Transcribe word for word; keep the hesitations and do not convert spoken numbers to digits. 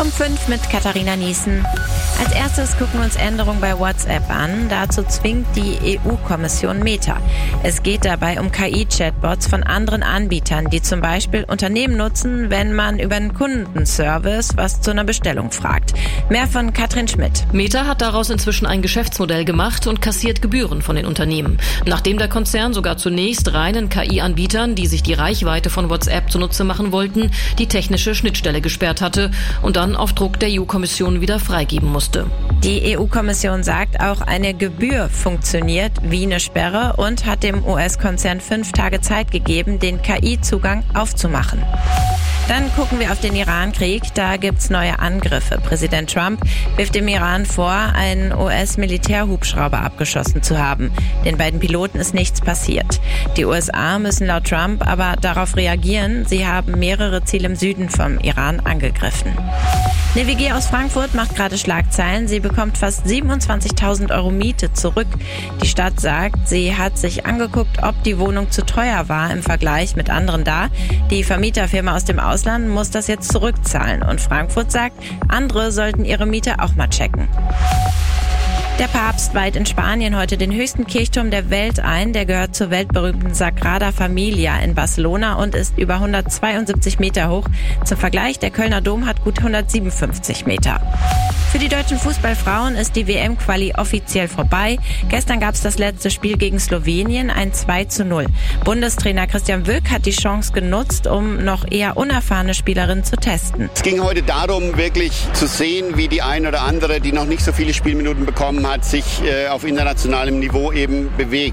Um fünf mit Katharina Niesen. Als erstes gucken wir uns Änderungen bei WhatsApp an. Dazu zwingt die E U-Kommission Meta. Es geht dabei um K I-Chatbots von anderen Anbietern, die zum Beispiel Unternehmen nutzen, wenn man über einen Kundenservice was zu einer Bestellung fragt. Mehr von Katrin Schmidt. Meta hat daraus inzwischen ein Geschäftsmodell gemacht und kassiert Gebühren von den Unternehmen. Nachdem der Konzern sogar zunächst reinen K I-Anbietern, die sich die Reichweite von WhatsApp zunutze machen wollten, die technische Schnittstelle gesperrt hatte und dann auf Druck der E U-Kommission wieder freigeben musste. Die E U-Kommission sagt auch, eine Gebühr funktioniert wie eine Sperre und hat dem U S-Konzern fünf Tage Zeit gegeben, den K I-Zugang aufzumachen. Dann gucken wir auf den Iran-Krieg. Da gibt's neue Angriffe. Präsident Trump wirft dem Iran vor, einen U S-Militärhubschrauber abgeschossen zu haben. Den beiden Piloten ist nichts passiert. Die U S A müssen laut Trump aber darauf reagieren. Sie haben mehrere Ziele im Süden vom Iran angegriffen. Eine W G aus Frankfurt macht gerade Schlagzeilen. Sie bekommt fast siebenundzwanzigtausend Euro Miete zurück. Die Stadt sagt, sie hat sich angeguckt, ob die Wohnung zu teuer war im Vergleich mit anderen da. Die Vermieterfirma aus dem Ausland muss das jetzt zurückzahlen. Und Frankfurt sagt, andere sollten ihre Miete auch mal checken. Der Papst weiht in Spanien heute den höchsten Kirchturm der Welt ein. Der gehört zur weltberühmten Sagrada Familia in Barcelona und ist über hundertzweiundsiebzig Meter hoch. Zum Vergleich, der Kölner Dom hat gut hundertsiebenundfünfzig Meter. Für die deutschen Fußballfrauen ist die W M-Quali offiziell vorbei. Gestern gab es das letzte Spiel gegen Slowenien, ein zwei zu null. Bundestrainer Christian Wülk hat die Chance genutzt, um noch eher unerfahrene Spielerinnen zu testen. Es ging heute darum, wirklich zu sehen, wie die eine oder andere, die noch nicht so viele Spielminuten bekommen hat, sich äh, auf internationalem Niveau eben bewegt.